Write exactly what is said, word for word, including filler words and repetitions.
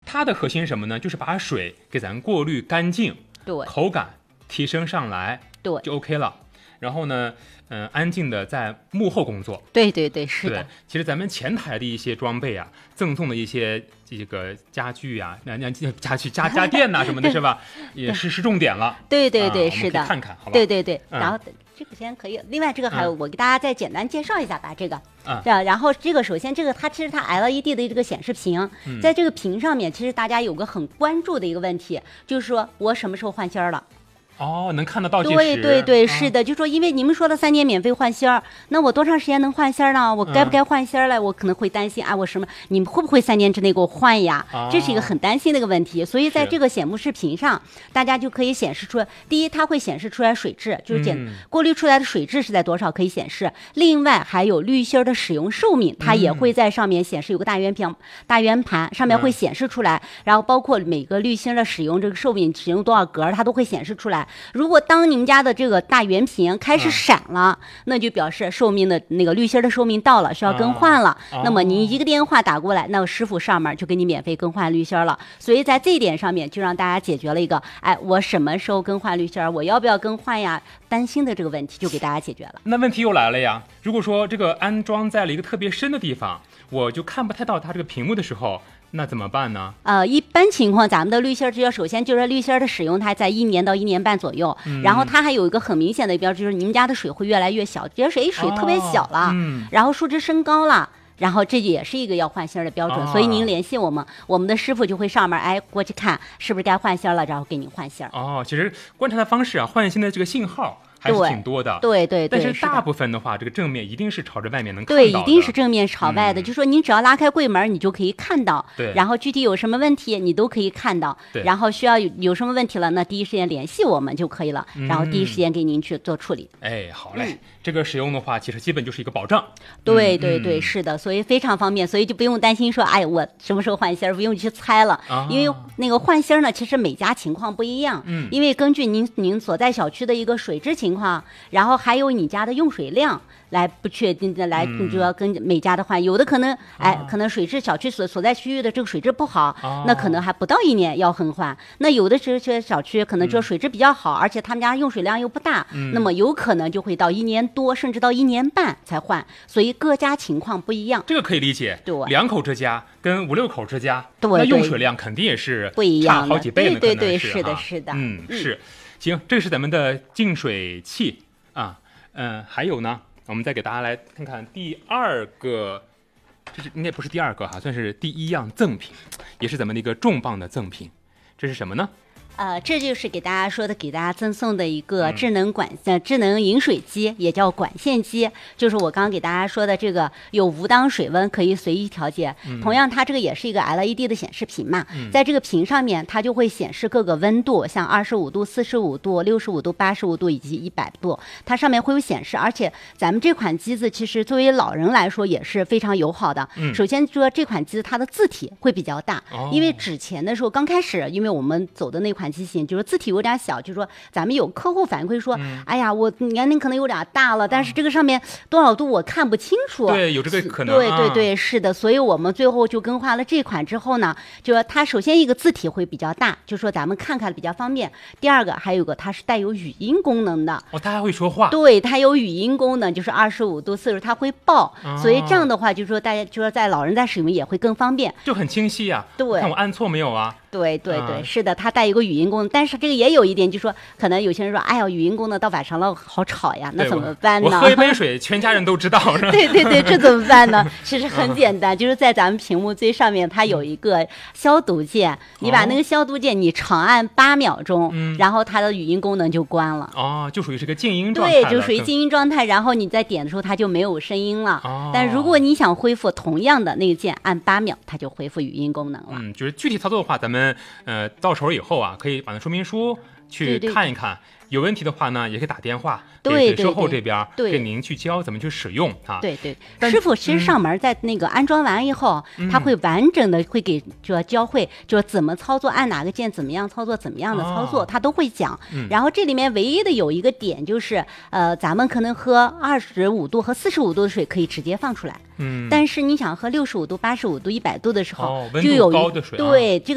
它的核心是什么呢？就是把水给咱过滤干净， 对， 口感提升上来， 对， 就 OK 了。然后呢，嗯、呃，安静的在幕后工作。 对对对，是的。 其实咱们前台的一些装备啊，赠送的一些这个家具啊，那那家具家家电呐、啊、什么的，是吧？也是是重点了。 对对对， 啊、 是的。 看看，好吧？ 对对对， 嗯、 然后这个先可以。另外这个还有，嗯、我给大家再简单介绍一下吧，这个。 啊， 然后这个首先这个它其实它 L E D 的这个显示屏， 嗯、 在这个屏上面，其实大家有个很关注的一个问题，就是说我什么时候换芯儿了。 哦，能看得到计时。 对对对， 啊、 是的，就说因为你们说了三年免费换芯儿，那我多长时间能换芯儿呢？我该不该换芯儿了？嗯、我可能会担心啊，我什么？你们会不会三年之内给我换呀？ 啊、 这是一个很担心的一个问题。所以在这个显示屏上，大家就可以显示出，第一，它会显示出来水质，就是检、嗯、过滤出来的水质是在多少可以显示。另外还有滤芯儿的使用寿命，它也会在上面显示，有个大圆屏、大圆盘，上面会显示出来。嗯、然后包括每个滤芯的使用这个寿命，使用多少格，它都会显示出来。如果当你们家的这个大圆屏开始闪了，嗯、那就表示寿命的那个滤芯的寿命到了，需要更换了。啊、那么你一个电话打过来，那师傅上面就给你免费更换滤芯了。所以在这一点上面，就让大家解决了一个，哎，我什么时候更换滤芯，我要不要更换呀？担心的这个问题就给大家解决了。 那问题又来了呀，如果说这个安装在了一个特别深的地方，我就看不太到它这个屏幕的时候。那怎么办呢？ 呃，一般情况，咱们的滤芯只要首先就是滤芯的使用，它在一年到一年半左右，嗯、然后它还有一个很明显的标志，就是你们家的水会越来越小，觉得水水特别小了，哦嗯、然后数值升高了。然后这也是一个要换芯的标准，哦、所以您联系我们，我们的师傅就会上面哎过去看是不是该换芯了，然后给你换芯。 哦，其实观察的方式啊，换芯的这个信号还是挺多的， 对对对。 但是大部分的话，这个正面一定是朝着外面能看到的。 对， 一定是正面朝外的。嗯、就说您只要拉开柜门，你就可以看到。 对。 然后具体有什么问题，你都可以看到。 对。 然后需要有有什么问题了，那第一时间联系我们就可以了，嗯、然后第一时间给您去做处理。 哎，好嘞。嗯、这个使用的话，其实基本就是一个保障。 对对对，嗯、是的，所以非常方便，所以就不用担心说，哎，我什么时候换芯，不用去猜了，啊、因为那个换芯呢，其实每家情况不一样。嗯。因为根据您您所在小区的一个水质情况，然后。然后还有你家的用水量来不确定的来，你就要跟每家的换。嗯、有的可能，哎，啊、可能水质小区所所在区域的这个水质不好，啊、那可能还不到一年要更换。那有的这些小区可能这水质比较好，嗯、而且他们家用水量又不大，嗯、那么有可能就会到一年多，甚至到一年半才换。所以各家情况不一样， 这个可以理解。 对， 两口之家跟五六口之家， 对， 那用水量肯定也是不一样， 差好几倍的， 对对对， 是是的，是的， 嗯，是。行，这是咱们的净水器。啊，嗯，还有呢，我们再给大家来看看第二个，这是应该不是第二个哈，算是第一样赠品，也是咱们的一个重磅的赠品，这是什么呢？ 呃，这就是给大家说的，给大家赠送的一个智能管呃智能饮水机，也叫管线机，就是我刚刚给大家说的这个有无档水温可以随意调节。嗯、同样，它这个也是一个 L E D 的显示屏嘛，嗯、在这个屏上面，它就会显示各个温度，像二十五度、四十五度、六十五度、八十五度以及一百度，它上面会有显示。而且咱们这款机子其实作为老人来说也是非常友好的。嗯、首先说这款机子它的字体会比较大，哦、因为之前的时候刚开始，因为我们走的那款机型就是字体有点小，就是说咱们有客户反馈说，嗯、哎呀，我年龄可能有点大了，但是这个上面多少度我看不清楚。 对，有这个可能。 对对对，是的，所以我们最后就更换了这款之后呢，就说它首先一个字体会比较大，就说咱们看看比较方便。第二个还有个它是带有语音功能的。 哦，它还会说话。 对，它有语音功能，就是二十五度、四十它会报，哦、所以这样的话就是说大家就说在老人在使用也会更方便， 就很清晰啊。 对， 看我按错没有啊？ 对对对，嗯、是的，它带一个语音功能，但是这个也有一点，就是说可能有些人说，哎呀，语音功能到晚上了好吵呀，那怎么办呢？ 我, 我喝一杯水，全家人都知道，是吧？ 对对对，这怎么办呢？其实很简单，就是在咱们屏幕最上面，它有一个消毒键，你把那个消毒键你长按八秒钟，嗯、然后它的语音功能就关了。 哦，就属于是个静音状态。 对，就属于静音状态，然后你再点的时候它就没有声音了。哦，但如果你想恢复同样的那个键，按八秒，它就恢复语音功能了。 嗯，就是具体操作的话，咱们。呃，到手以后啊，可以把那说明书去看一看。对对对，有问题的话呢，也可以打电话给售后这边，给您去教怎么去使用啊。 对对，师傅其实上门在那个安装完以后，嗯、他会完整的会给就教会，就怎么操作，按哪个键怎么样操作，怎么样的操作，哦、他都会讲。嗯、然后这里面唯一的有一个点就是，呃，咱们可能喝二十五度和四十五度的水可以直接放出来，嗯，但是你想喝六十五度、八十五度、一百度的时候， 哦、 就有温度高的水、啊、 对这个。